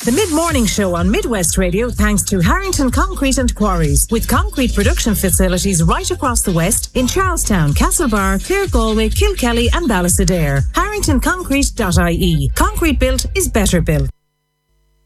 The mid-morning show on Midwest Radio thanks to Harrington Concrete and Quarries, with concrete production facilities right across the West in Charlestown, Castlebar, Clare, Galway, Kilkelly and Ballysadare. HarringtonConcrete.ie. Concrete built is better built.